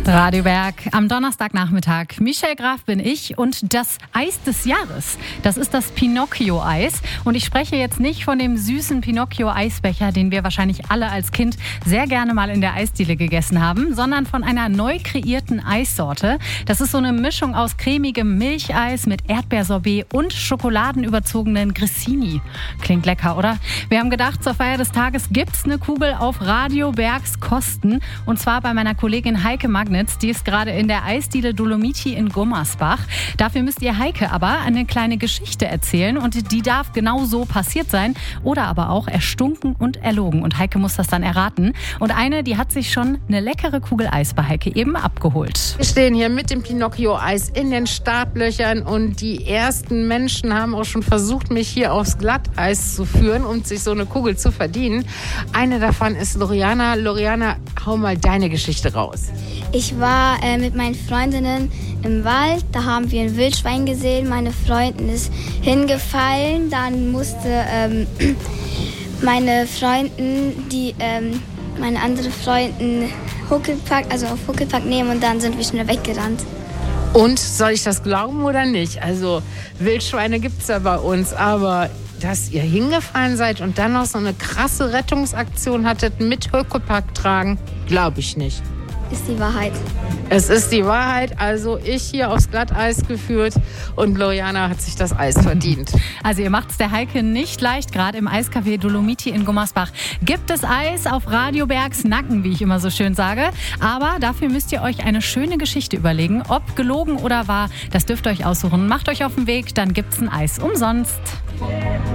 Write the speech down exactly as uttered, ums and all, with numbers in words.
Radio Berg am Donnerstagnachmittag. Michelle Graf bin ich und das Eis des Jahres, das ist das Pinocchio-Eis. Und ich spreche jetzt nicht von dem süßen Pinocchio-Eisbecher, den wir wahrscheinlich alle als Kind sehr gerne mal in der Eisdiele gegessen haben, sondern von einer neu kreierten Eissorte. Das ist so eine Mischung aus cremigem Milcheis mit Erdbeersorbet und schokoladenüberzogenen Grissini. Klingt lecker, oder? Wir haben gedacht, zur Feier des Tages gibt's eine Kugel auf Radio Bergs Kosten. Und zwar bei meiner Kollegin Heike Magnitz. Die ist gerade in der Eisdiele Dolomiti in Gummersbach. Dafür müsst ihr Heike aber eine kleine Geschichte erzählen. Und die darf genau so passiert sein oder aber auch erstunken und erlogen. Und Heike muss das dann erraten. Und eine, die hat sich schon eine leckere Kugel Eis bei Heike eben abgeholt. Wir stehen hier mit dem Pinocchio-Eis in den Startlöchern. Und die ersten Menschen haben auch schon versucht, mich hier aufs Glatteis zu führen und sich so eine Kugel zu verdienen. Eine davon ist Loriana. Loriana, hau mal deine Geschichte raus. Ich war äh, mit meinen Freundinnen im Wald, da haben wir ein Wildschwein gesehen. Meine Freundin ist hingefallen, dann musste ähm, meine Freundin, die ähm, meine andere Freundin Huckepack, also auf Huckepack nehmen und dann sind wir schnell weggerannt. Und soll ich das glauben oder nicht? Also Wildschweine gibt es ja bei uns, aber dass ihr hingefallen seid und dann noch so eine krasse Rettungsaktion hattet mit Huckepack tragen, glaube ich nicht. Ist die Wahrheit. Es ist die Wahrheit. Also ich hier aufs Glatteis geführt und Loriana hat sich das Eis verdient. Also ihr macht es der Heike nicht leicht. Gerade im Eiscafé Dolomiti in Gummersbach gibt es Eis auf Radio Bergs Nacken, wie ich immer so schön sage. Aber dafür müsst ihr euch eine schöne Geschichte überlegen. Ob gelogen oder wahr, das dürft ihr euch aussuchen. Macht euch auf den Weg, dann gibt's ein Eis umsonst.